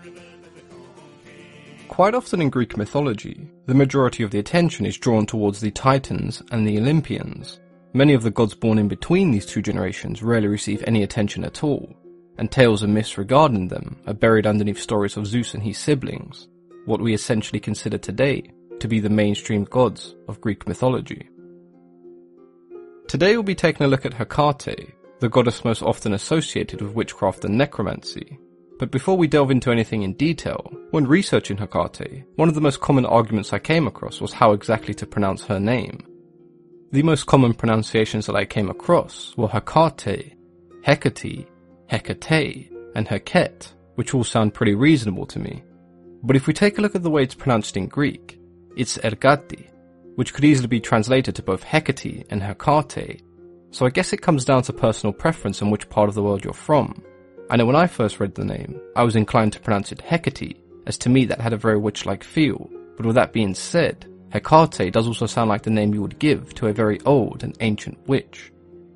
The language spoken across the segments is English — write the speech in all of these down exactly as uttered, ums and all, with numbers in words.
Quite often in Greek mythology, the majority of the attention is drawn towards the Titans and the Olympians. Many of the gods born in between these two generations rarely receive any attention at all, and tales and myths regarding them are buried underneath stories of Zeus and his siblings, what we essentially consider today to be the mainstream gods of Greek mythology. Today we'll be taking a look at Hecate, the goddess most often associated with witchcraft and necromancy. But before we delve into anything in detail, when researching Hecate, one of the most common arguments I came across was how exactly to pronounce her name. The most common pronunciations that I came across were Hecate, Hecate, Hecate, and Heket, which all sound pretty reasonable to me. But if we take a look at the way it's pronounced in Greek, it's Ergati, which could easily be translated to both Hecate and Hecate, so I guess it comes down to personal preference and which part of the world you're from. I know when I first read the name, I was inclined to pronounce it Hecate, as to me that had a very witch-like feel, but with that being said, Hecate does also sound like the name you would give to a very old and ancient witch.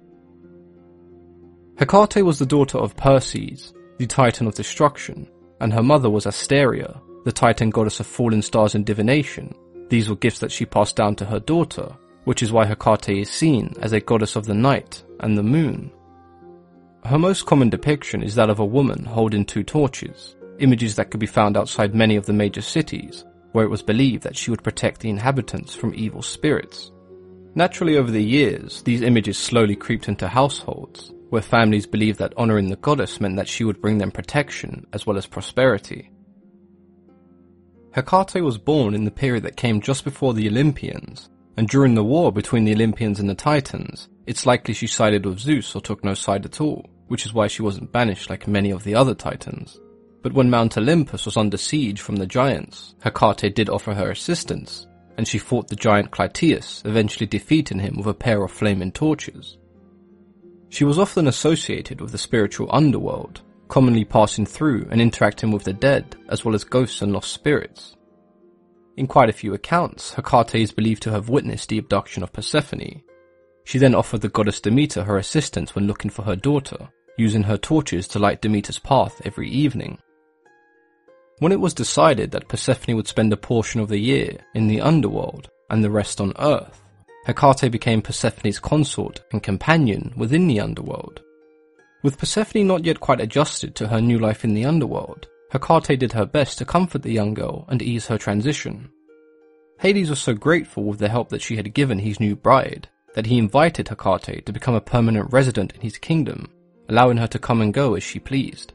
Hecate was the daughter of Perses, the titan of destruction, and her mother was Asteria, the titan goddess of fallen stars and divination. These were gifts that she passed down to her daughter, which is why Hecate is seen as a goddess of the night and the moon. Her most common depiction is that of a woman holding two torches, images that could be found outside many of the major cities, where it was believed that she would protect the inhabitants from evil spirits. Naturally, over the years, these images slowly creeped into households, where families believed that honouring the goddess meant that she would bring them protection as well as prosperity. Hecate was born in the period that came just before the Olympians, and during the war between the Olympians and the Titans, it's likely she sided with Zeus or took no side at all, which is why she wasn't banished like many of the other Titans. But when Mount Olympus was under siege from the giants, Hecate did offer her assistance, and she fought the giant Clytius, eventually defeating him with a pair of flaming torches. She was often associated with the spiritual underworld, commonly passing through and interacting with the dead, as well as ghosts and lost spirits. In quite a few accounts, Hecate is believed to have witnessed the abduction of Persephone. She then offered the goddess Demeter her assistance when looking for her daughter, using her torches to light Demeter's path every evening. When it was decided that Persephone would spend a portion of the year in the underworld and the rest on Earth, Hecate became Persephone's consort and companion within the underworld. With Persephone not yet quite adjusted to her new life in the underworld, Hecate did her best to comfort the young girl and ease her transition. Hades was so grateful with the help that she had given his new bride that he invited Hecate to become a permanent resident in his kingdom, allowing her to come and go as she pleased.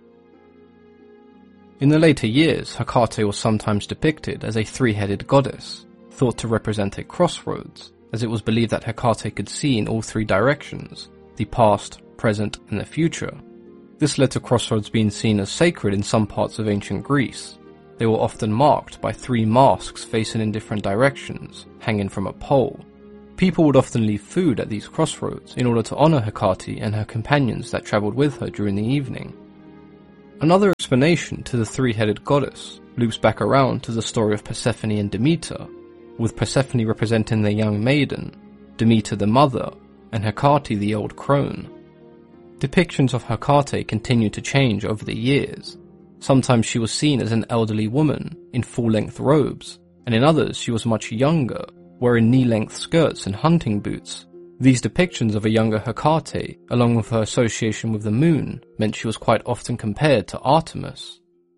In the later years, Hecate was sometimes depicted as a three-headed goddess, thought to represent a crossroads, as it was believed that Hecate could see in all three directions, the past, present, and the future. This led to crossroads being seen as sacred in some parts of ancient Greece. They were often marked by three masks facing in different directions, hanging from a pole. People would often leave food at these crossroads in order to honour Hecate and her companions that travelled with her during the evening. Another explanation to the three-headed goddess loops back around to the story of Persephone and Demeter, with Persephone representing the young maiden, Demeter the mother, and Hecate the old crone. Depictions of Hecate continued to change over the years. Sometimes she was seen as an elderly woman in full-length robes, and in others she was much younger, wearing knee-length skirts and hunting boots. These depictions of a younger Hecate, along with her association with the moon, meant she was quite often compared to Artemis.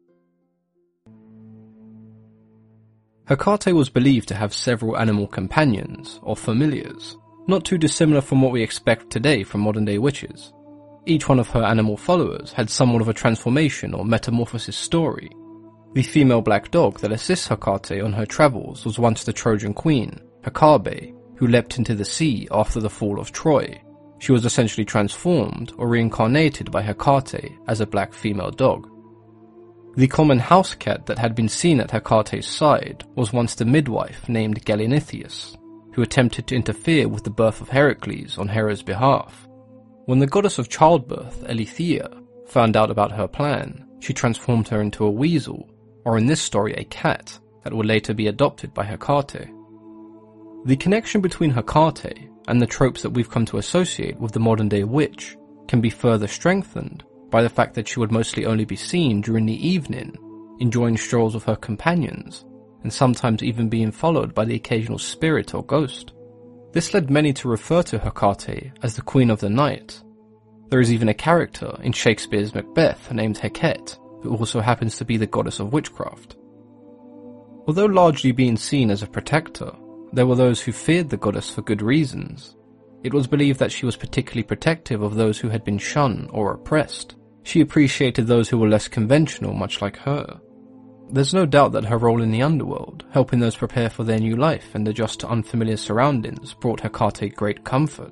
Hecate was believed to have several animal companions, or familiars, not too dissimilar from what we expect today from modern-day witches. Each one of her animal followers had somewhat of a transformation or metamorphosis story. The female black dog that assists Hecate on her travels was once the Trojan queen, Hecabe, who leapt into the sea after the fall of Troy. She was essentially transformed or reincarnated by Hecate as a black female dog. The common house cat that had been seen at Hecate's side was once the midwife named Gallinatheus, who attempted to interfere with the birth of Heracles on Hera's behalf. When the goddess of childbirth, Eileithyia, found out about her plan, she transformed her into a weasel, or in this story a cat, that would later be adopted by Hecate. The connection between Hecate and the tropes that we've come to associate with the modern-day witch can be further strengthened by the fact that she would mostly only be seen during the evening, enjoying strolls with her companions, and sometimes even being followed by the occasional spirit or ghost. This led many to refer to Hecate as the Queen of the Night. There is even a character in Shakespeare's Macbeth named Hecate, who also happens to be the goddess of witchcraft. Although largely being seen as a protector, there were those who feared the goddess for good reasons. It was believed that she was particularly protective of those who had been shunned or oppressed. She appreciated those who were less conventional, much like her. There's no doubt that her role in the underworld, helping those prepare for their new life and adjust to unfamiliar surroundings, brought Hecate great comfort.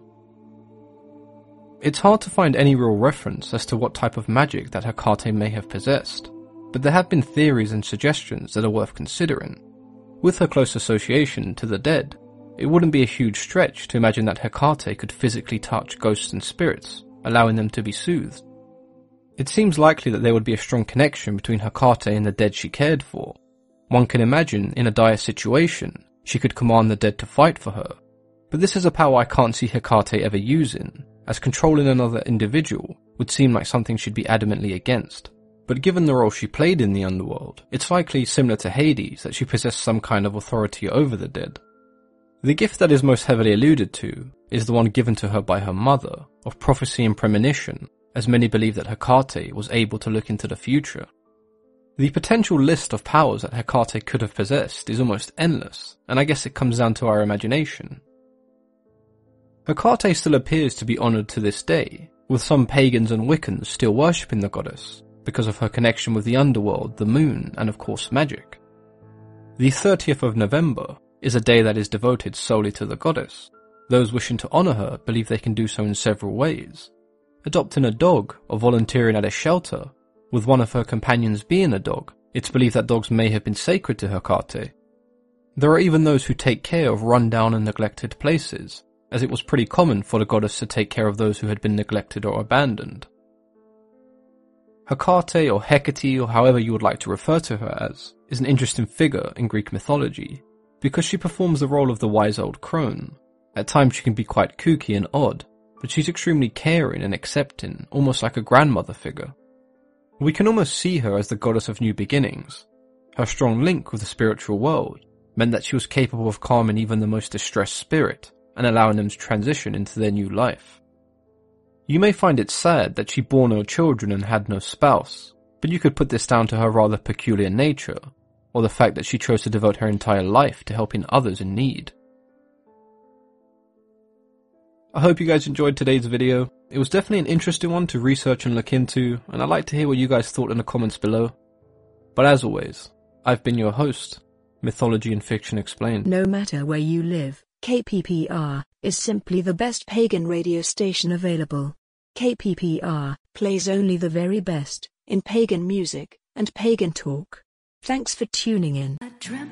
It's hard to find any real reference as to what type of magic that Hecate may have possessed, but there have been theories and suggestions that are worth considering. With her close association to the dead, it wouldn't be a huge stretch to imagine that Hecate could physically touch ghosts and spirits, allowing them to be soothed. It seems likely that there would be a strong connection between Hecate and the dead she cared for. One can imagine, in a dire situation, she could command the dead to fight for her. But this is a power I can't see Hecate ever using, as controlling another individual would seem like something she'd be adamantly against. But given the role she played in the underworld, it's likely similar to Hades that she possessed some kind of authority over the dead. The gift that is most heavily alluded to is the one given to her by her mother, of prophecy and premonition, as many believe that Hecate was able to look into the future. The potential list of powers that Hecate could have possessed is almost endless, and I guess it comes down to our imagination. Hecate still appears to be honoured to this day, with some pagans and Wiccans still worshipping the goddess, because of her connection with the underworld, the moon, and of course magic. The thirtieth of November is a day that is devoted solely to the goddess. Those wishing to honour her believe they can do so in several ways. Adopting a dog or volunteering at a shelter, with one of her companions being a dog, it's believed that dogs may have been sacred to Hecate. There are even those who take care of run-down and neglected places, as it was pretty common for the goddess to take care of those who had been neglected or abandoned. Hecate, or Hecate, or however you would like to refer to her as, is an interesting figure in Greek mythology, because she performs the role of the wise old crone. At times she can be quite kooky and odd, but she's extremely caring and accepting, almost like a grandmother figure. We can almost see her as the goddess of new beginnings. Her strong link with the spiritual world meant that she was capable of calming even the most distressed spirit, and allowing them to transition into their new life. You may find it sad that she bore no children and had no spouse, but you could put this down to her rather peculiar nature, or the fact that she chose to devote her entire life to helping others in need. I hope you guys enjoyed today's video. It was definitely an interesting one to research and look into, and I'd like to hear what you guys thought in the comments below. But as always, I've been your host, Mythology and Fiction Explained. No matter where you live, K P P R is simply the best pagan radio station available. K P P R plays only the very best in pagan music and pagan talk. Thanks for tuning in. I dreamt